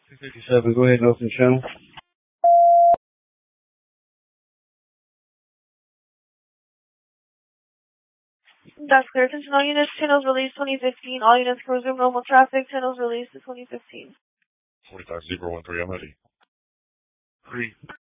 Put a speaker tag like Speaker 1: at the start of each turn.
Speaker 1: 257, go ahead, Nelson Channel.
Speaker 2: That's clear. Attention all units, channels released 2015. All units can resume normal traffic. Channels released to 2015.
Speaker 3: 45-013, I'm ready.
Speaker 1: 3.